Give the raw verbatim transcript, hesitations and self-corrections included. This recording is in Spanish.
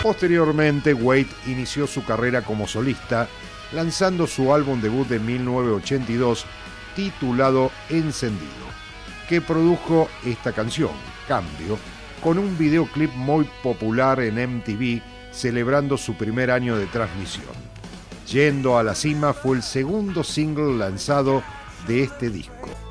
Posteriormente, Wade inició su carrera como solista, lanzando su álbum debut de mil novecientos ochenta y dos, titulado Encendido, que produjo esta canción, Cambio, con un videoclip muy popular en M T V, celebrando su primer año de transmisión. Yendo a la cima fue el segundo single lanzado de este disco.